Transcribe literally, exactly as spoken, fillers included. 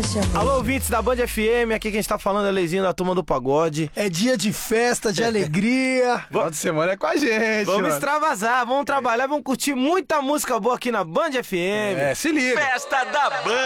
Relaxa, amor. Alô, ouvintes da Band F M, aqui quem está falando é Leizinho da Turma do Pagode. É dia de festa, de alegria. Final de semana é com a gente, Vamos mano. extravasar, vamos trabalhar, vamos curtir muita música boa aqui na Band F M. É, se liga. Festa da Band.